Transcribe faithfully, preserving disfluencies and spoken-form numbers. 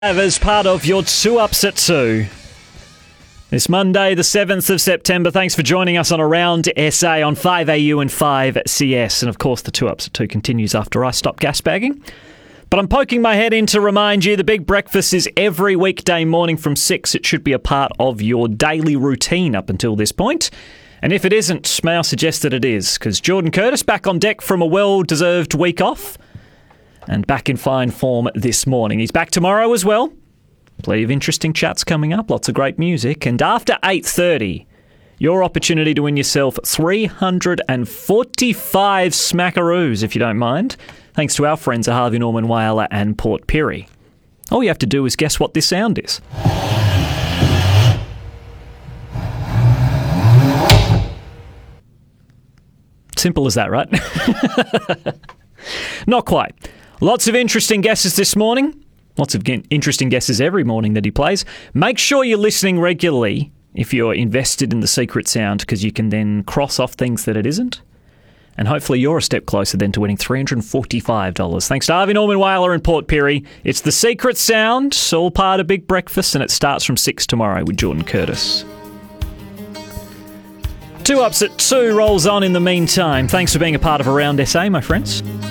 As part of your two ups at two. This Monday, the seventh of September. Thanks for joining us on Around S A on five A U and five C S. And of course, the two ups at two continues after I stop gas bagging. But I'm poking my head in to remind you the Big Breakfast is every weekday morning from six. It should be a part of your daily routine up until this point. And if it isn't, may I suggest that it is, because Jordan Curtis back on deck from a well-deserved week off. And back in fine form this morning. He's back tomorrow as well. Plenty of interesting chats coming up, lots of great music. And after eight thirty, your opportunity to win yourself three hundred forty-five smackaroos, if you don't mind, thanks to our friends at Harvey Norman Whaler and Port Pirie. All you have to do is guess what this sound is. Simple as that, right? Not quite. Lots of interesting guesses this morning. Lots of interesting guesses every morning that he plays. Make sure you're listening regularly if you're invested in the secret sound, because you can then cross off things that it isn't. And hopefully you're a step closer then to winning three hundred forty-five dollars. Thanks to Harvey Norman Whaler and Port Pirie. It's the secret sound, all part of Big Breakfast, and it starts from six tomorrow with Jordan Curtis. Two ups at two rolls on in the meantime. Thanks for being a part of Around S A, my friends.